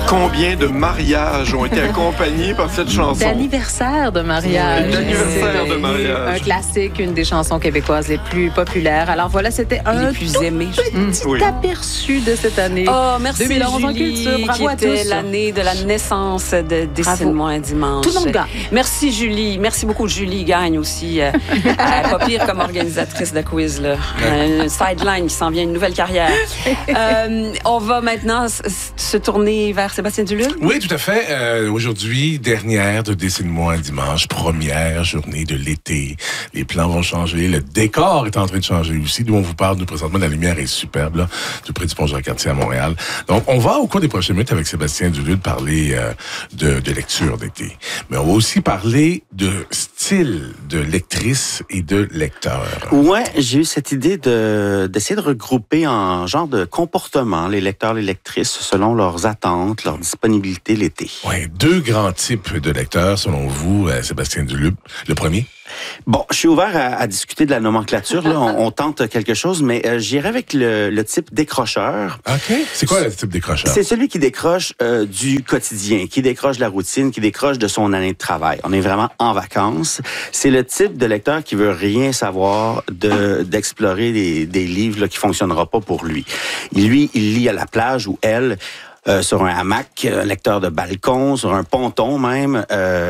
Combien de mariages ont été accompagnés par cette chanson? D'anniversaire de mariage. D'anniversaire de mariage. Un classique, une des chansons québécoises les plus populaires. Alors voilà, c'était un les plus aimés. Petit aperçu de cette année. Oh, merci 2011 en Julie, culture. Bravo à tous. C'était l'année de la naissance de Dessine-moi un dimanche. Tout le monde gagne. Merci Julie. Merci beaucoup Julie Gagne aussi. Pas pire comme organisatrice de quiz. Là. Sideline qui s'en vient, une nouvelle carrière. On va maintenant se tourner vers Sébastien Duluth. Oui, tout à fait. Aujourd'hui, dernière de Dessine-moi un dimanche, première journée de l'été. Les plans vont changer, le décor est en train de changer aussi. D'où on vous parle, présentement, la lumière est superbe, là, tout près du pont Jacques-Cartier à Montréal. Donc, on va, au cours des prochaines minutes, avec Sébastien Duluth, parler de lecture d'été. Mais on va aussi parler de style de lectrice et de lecteur. Ouais, j'ai eu cette idée d'essayer de regrouper en genre de comportement les lecteurs, les lectrices, selon leurs attentes, leur disponibilité l'été. Ouais, deux grands types de lecteurs, selon vous, Sébastien Duluth. Le premier? Bon, je suis ouvert à discuter de la nomenclature. Là, on tente quelque chose, mais j'irai avec le type décrocheur. OK. C'est quoi le type décrocheur? C'est celui qui décroche du quotidien, qui décroche de la routine, qui décroche de son année de travail. On est vraiment en vacances. C'est le type de lecteur qui veut rien savoir d'explorer des livres là, qui fonctionnera pas pour lui. Lui, il lit à la plage ou elle... sur un hamac, lecteur de balcon, sur un ponton même.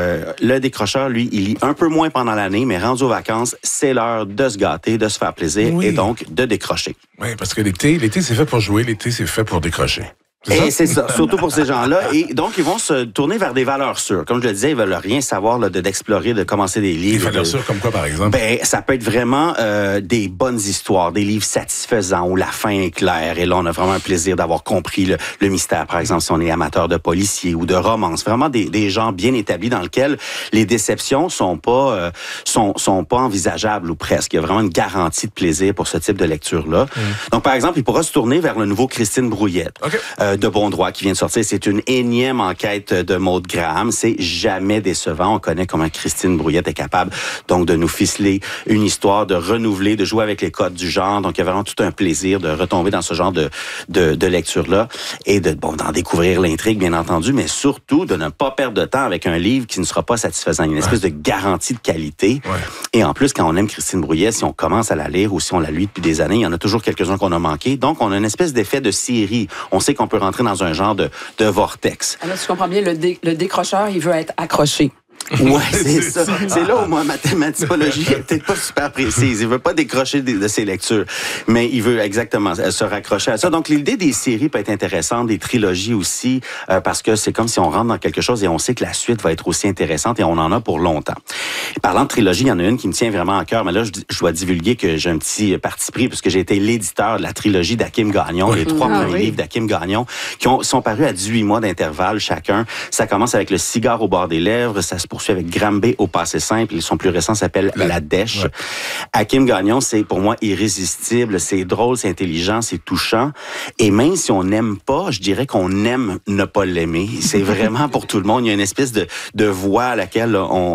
Le décrocheur, lui, il lit un peu moins pendant l'année, mais rendu aux vacances, c'est l'heure de se gâter, de se faire plaisir et donc de décrocher. Oui, parce que l'été, c'est fait pour jouer, l'été, c'est fait pour décrocher. Et c'est ça, surtout pour ces gens-là. Et donc, ils vont se tourner vers des valeurs sûres. Comme je le disais, ils veulent rien savoir là, d'explorer, de commencer des livres. Des valeurs sûres comme quoi, par exemple? Ben, ça peut être vraiment des bonnes histoires, des livres satisfaisants où la fin est claire. Et là, on a vraiment un plaisir d'avoir compris le mystère. Par exemple, si on est amateur de policiers ou de romance. Vraiment des genres bien établis dans lesquels les déceptions sont pas envisageables ou presque. Il y a vraiment une garantie de plaisir pour ce type de lecture-là. Donc, par exemple, il pourra se tourner vers le nouveau Christine Brouillette. Okay. De bon droit qui vient de sortir. C'est une énième enquête de Maude Graham. C'est jamais décevant. On connaît comment Christine Brouillette est capable donc de nous ficeler une histoire, de renouveler, de jouer avec les codes du genre. Donc, il y a vraiment tout un plaisir de retomber dans ce genre de lecture-là et d'en découvrir l'intrigue, bien entendu, mais surtout de ne pas perdre de temps avec un livre qui ne sera pas satisfaisant. Il y a une espèce de garantie de qualité. Ouais. Et en plus, quand on aime Christine Brouillette, si on commence à la lire ou si on la lit depuis des années, il y en a toujours quelques-uns qu'on a manqué. Donc, on a une espèce d'effet de série. On sait qu'on peut rentrer dans un genre de vortex. Alors, tu comprends bien, le décrocheur, il veut être accroché. Ouais, c'est ça. C'est là où moi, ma typologie est peut-être pas super précise. Il veut pas décrocher de ses lectures, mais il veut exactement se raccrocher à ça. Donc, l'idée des séries peut être intéressante, des trilogies aussi, parce que c'est comme si on rentre dans quelque chose et on sait que la suite va être aussi intéressante et on en a pour longtemps. Parlant de trilogie, il y en a une qui me tient vraiment à cœur, mais là, je dois divulguer que j'ai un petit parti pris puisque j'ai été l'éditeur de la trilogie d'Hakim Gagnon, les 3 premiers livres d'Hakim Gagnon, qui sont parus à 18 mois d'intervalle chacun. Ça commence avec Le cigare au bord des lèvres, ça se poursuit avec Granby au passé simple. Son plus récent s'appelle La Dèche. Ouais. Hakim Gagnon, c'est pour moi irrésistible. C'est drôle, c'est intelligent, c'est touchant. Et même si on n'aime pas, je dirais qu'on aime ne pas l'aimer. C'est vraiment pour tout le monde. Il y a une espèce de voix à laquelle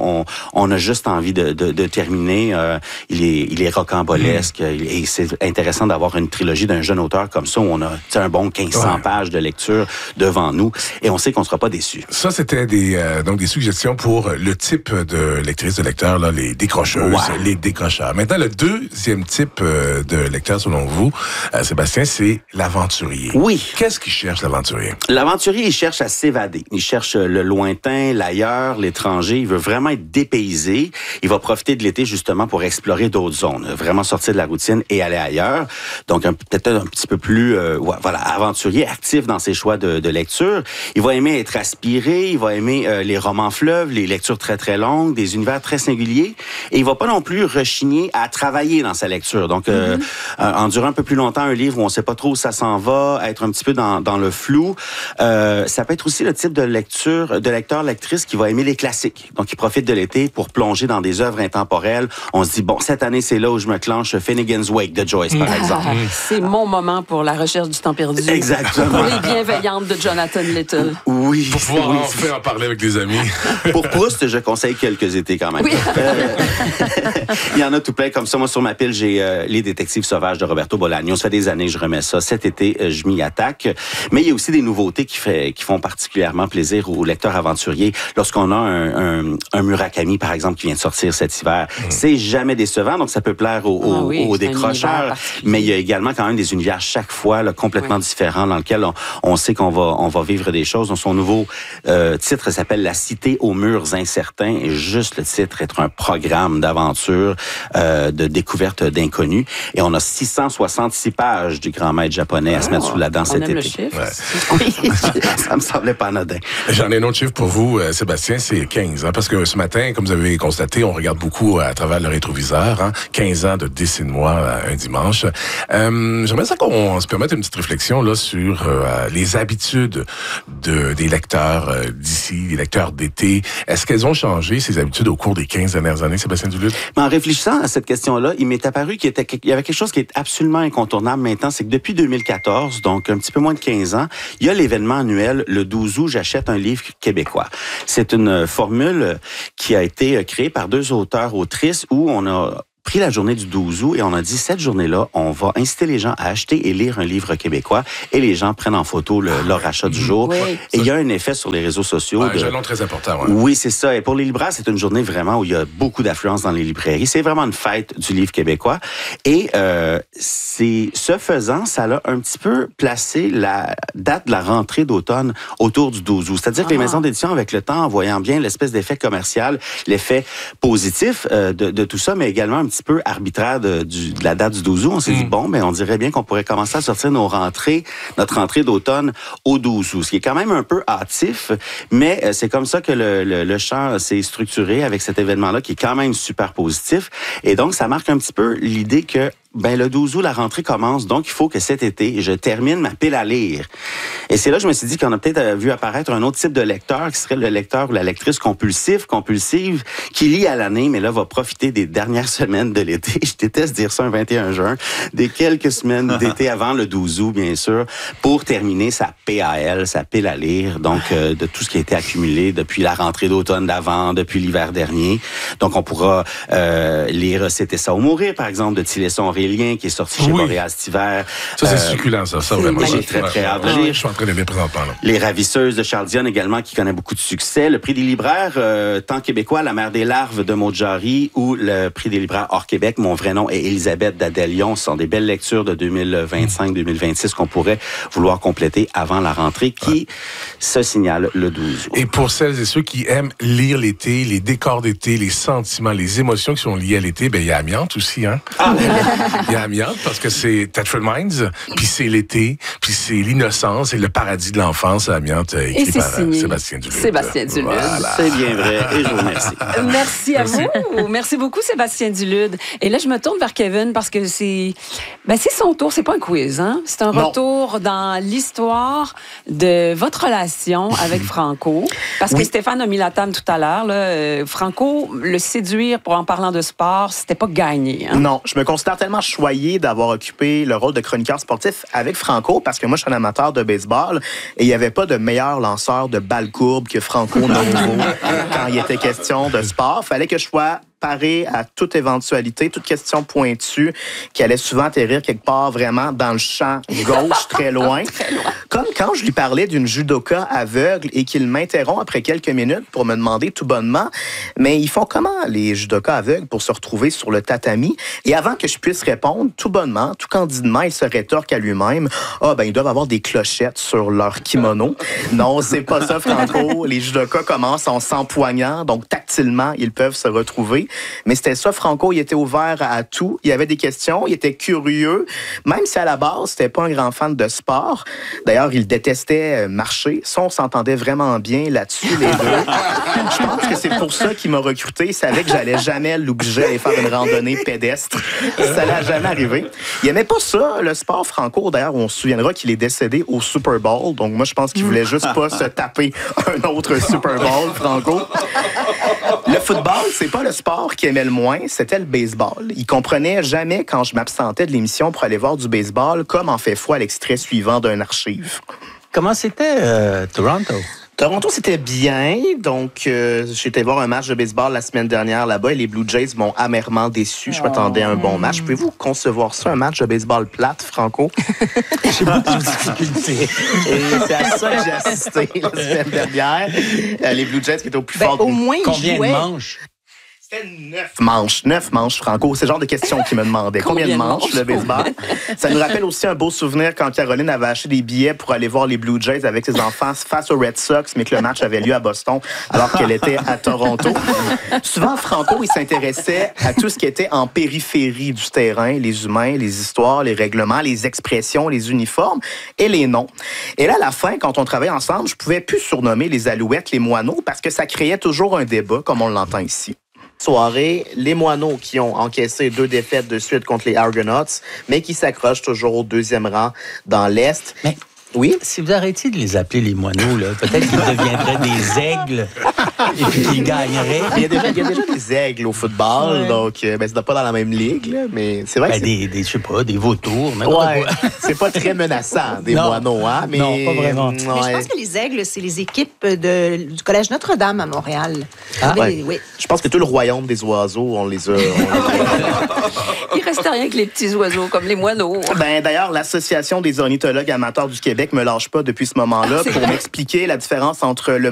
on a juste envie de terminer. Il est rocambolesque. Et c'est intéressant d'avoir une trilogie d'un jeune auteur comme ça où on a un bon 1500 pages de lecture devant nous. Et on sait qu'on ne sera pas déçus. Ça, c'était des suggestions pour le type de lectrice, de lecteur, là, les décrocheuses, les décrocheurs. Maintenant, le deuxième type de lecteur, selon vous, Sébastien, c'est l'aventurier. Oui. Qu'est-ce qu'il cherche, l'aventurier? L'aventurier, il cherche à s'évader. Il cherche le lointain, l'ailleurs, l'étranger. Il veut vraiment être dépaysé. Il va profiter de l'été, justement, pour explorer d'autres zones. Vraiment sortir de la routine et aller ailleurs. Donc, peut-être un petit peu plus, aventurier, actif dans ses choix de lecture. Il va aimer être aspiré. Il va aimer les romans fleuves, les lectures très, très longues, des univers très singuliers. Et il va pas non plus rechigner à travailler dans sa lecture. Donc, endurer un peu plus longtemps un livre où on sait pas trop où ça s'en va, être un petit peu dans le flou. Ça peut être aussi le type de lecteur, lectrice qui va aimer les classiques. Donc, il profite de l'été pour plonger dans des œuvres intemporelles. On se dit, bon, cette année, c'est là où je me clenche Finnegan's Wake de Joyce, par exemple. C'est mon moment pour la recherche du temps perdu. Exactement. Pour les bienveillantes de Jonathan Little. Oui. Pour pouvoir en parler avec des amis. Pour Proust, juste, je conseille quelques étés quand même. Oui. Il y en a tout plein comme ça. Moi, sur ma pile, j'ai Les Détectives sauvages de Roberto Bolaño. Ça fait des années que je remets ça. Cet été, je m'y attaque. Mais il y a aussi des nouveautés qui font particulièrement plaisir aux lecteurs aventuriers. Lorsqu'on a un Murakami, par exemple, qui vient de sortir cet hiver, c'est jamais décevant, donc ça peut plaire aux décrocheurs. Mais il y a également quand même des univers chaque fois là, complètement différents dans lesquels on sait qu'on va vivre des choses. Donc, son nouveau titre s'appelle La Cité aux murs incertains et juste le titre est un programme d'aventure, de découverte d'inconnus. Et on a 666 pages du grand maître japonais à se mettre sous la dent cet été. Le chiffre. Oui, ça me semblait pas anodin. J'en ai un autre chiffre pour vous, Sébastien, c'est 15. Parce que ce matin, comme vous avez constaté, on regarde beaucoup à travers le rétroviseur. 15 ans de Dessine-moi un dimanche. J'aimerais ça qu'on se permette une petite réflexion là sur les habitudes des lecteurs d'ici, les lecteurs d'été. Est-ce qu'elles ont changé, ces habitudes, au cours des 15 dernières années, Sébastien Duluth? Mais en réfléchissant à cette question-là, il m'est apparu qu'il y avait quelque chose qui est absolument incontournable maintenant, c'est que depuis 2014, donc un petit peu moins de 15 ans, il y a l'événement annuel, le 12 août, j'achète un livre québécois. C'est une formule qui a été créée par 2 auteurs-autrices où on a pris la journée du 12 août et on a dit, cette journée-là, on va inciter les gens à acheter et lire un livre québécois et les gens prennent en photo leur achat du jour. Oui. Et il y a un effet sur les réseaux sociaux. Un jalon très important. Ouais. Oui, c'est ça. Et pour les libraires, c'est une journée vraiment où il y a beaucoup d'affluence dans les librairies. C'est vraiment une fête du livre québécois. Et ce faisant, ça a un petit peu placé la date de la rentrée d'automne autour du 12 août. C'est-à-dire que les maisons d'édition, avec le temps, en voyant bien l'espèce d'effet commercial, l'effet positif de tout ça, mais également un petit peu arbitraire de la date du 12 août, on s'est dit, bon, on dirait bien qu'on pourrait commencer à sortir notre rentrée d'automne au 12 août, ce qui est quand même un peu hâtif, mais c'est comme ça que le champ s'est structuré avec cet événement-là qui est quand même super positif. Et donc, ça marque un petit peu l'idée que le 12 août, la rentrée commence, donc il faut que cet été, je termine ma pile à lire. Et c'est là que je me suis dit qu'on a peut-être vu apparaître un autre type de lecteur, qui serait le lecteur ou la lectrice compulsive, qui lit à l'année, mais là, va profiter des dernières semaines de l'été. Je déteste dire ça un 21 juin, des quelques semaines d'été avant le 12 août, bien sûr, pour terminer sa PAL, sa pile à lire, donc de tout ce qui a été accumulé depuis la rentrée d'automne d'avant, depuis l'hiver dernier. Donc, on pourra lire C'était ça ou mourir, par exemple, de Tilesson Aurélien, qui est sorti chez Boréal cet hiver. Ça, c'est succulent, ça vraiment. J'ai très hâte de lire. Je suis en train de lire présentement. Là. Les Ravisseuses de Charles Dionne également, qui connaît beaucoup de succès. Le prix des libraires, Temps québécois, La mère des larves de Maud Jarry, ou le prix des libraires hors Québec, Mon vrai nom est Élisabeth d'Adelion. Ce sont des belles lectures de 2025-2026 qu'on pourrait vouloir compléter avant la rentrée, qui se signale le 12 août. Et pour celles et ceux qui aiment lire l'été, les décors d'été, les sentiments, les émotions qui sont liées à l'été, il y a Amiante aussi, hein? Il y a Amiante parce que c'est Tetra Minds, puis c'est l'été, puis c'est l'innocence et le paradis de l'enfance, Amiante, écrit par Sébastien Duluth. Sébastien Duluth. Voilà. C'est bien vrai et je vous remercie. Merci à vous. Merci beaucoup, Sébastien Duluth. Et là, je me tourne vers Kevin parce que c'est son tour. C'est pas un quiz, hein? C'est un retour dans l'histoire de votre relation avec Franco. Parce que Stéphane a mis la table tout à l'heure. Franco, le séduire pour en parlant de sport, c'était pas gagné. Hein? Non, je me considère tellement choyé d'avoir occupé le rôle de chroniqueur sportif avec Franco parce que moi, je suis un amateur de baseball et il n'y avait pas de meilleur lanceur de balles courbes que Franco Novo quand il était question de sport. Il fallait que je sois paré à toute éventualité, toute question pointue qui allait souvent atterrir quelque part vraiment dans le champ gauche, très loin. Comme quand je lui parlais d'une judoka aveugle et qu'il m'interrompt après quelques minutes pour me demander tout bonnement, mais ils font comment les judokas aveugles pour se retrouver sur le tatami? Et avant que je puisse répondre, tout bonnement, tout candidement, il se rétorque à lui-même, ils doivent avoir des clochettes sur leur kimono. Non, c'est pas ça, Franco. Les judokas commencent en s'empoignant, donc tactilement, ils peuvent se retrouver. Mais c'était ça, Franco, il était ouvert à tout. Il y avait des questions, il était curieux, même si à la base, c'était pas un grand fan de sport. D'ailleurs, il détestait marcher. Ça, on s'entendait vraiment bien là-dessus, les deux. Je pense que c'est pour ça qu'il m'a recruté. Il savait que j'allais jamais l'obliger à aller faire une randonnée pédestre. Ça n'allait jamais arriver. Il aimait pas ça, le sport, Franco. D'ailleurs, on se souviendra qu'il est décédé au Super Bowl. Donc, moi, je pense qu'il voulait juste pas se taper un autre Super Bowl, Franco. Le football, c'est pas le sport qui aimait le moins, c'était le baseball. Il comprenait jamais quand je m'absentais de l'émission pour aller voir du baseball, comme en fait foi l'extrait suivant d'un archive. Comment c'était Toronto? Toronto, c'était bien. Donc, j'étais voir un match de baseball la semaine dernière là-bas et les Blue Jays m'ont amèrement déçu. Je m'attendais à un bon match. Pouvez-vous concevoir ça, un match de baseball plate, Franco? J'ai beaucoup de difficultés. Et c'est à ça que j'ai assisté la semaine dernière. Les Blue Jays qui étaient au plus fort. Au moins, combien de manches? C'était 9 manches, Franco. C'est le genre de question qu'il me demandait. Combien de manches, le baseball? Ça nous rappelle aussi un beau souvenir quand Caroline avait acheté des billets pour aller voir les Blue Jays avec ses enfants face aux Red Sox, mais que le match avait lieu à Boston alors qu'elle était à Toronto. Souvent, Franco, il s'intéressait à tout ce qui était en périphérie du terrain, les humains, les histoires, les règlements, les expressions, les uniformes et les noms. Et là, à la fin, quand on travaillait ensemble, je pouvais plus surnommer les Alouettes les Moineaux parce que ça créait toujours un débat, comme on l'entend ici. Soirée, les Moineaux qui ont encaissé 2 défaites de suite contre les Argonauts, mais qui s'accrochent toujours au 2e rang dans l'Est. Mais oui, si vous arrêtiez de les appeler les Moineaux, là, peut-être qu'ils deviendraient des aigles et puis qu'ils gagneraient. Il y a déjà des aigles au football, donc c'est pas dans la même ligue, là, mais c'est vrai que je sais pas, des vautours. Ouais, c'est pas très menaçant, des Moineaux, hein? Mais, non, pas vraiment. Mais je pense que les aigles, c'est les équipes du Collège Notre-Dame à Montréal. Ah, oui. Je pense que tout le royaume des oiseaux, on les a. Il reste rien que les petits oiseaux, comme les moineaux. D'ailleurs, l'Association des ornithologues amateurs du Québec me lâche pas depuis ce moment-là pour m'expliquer la différence entre le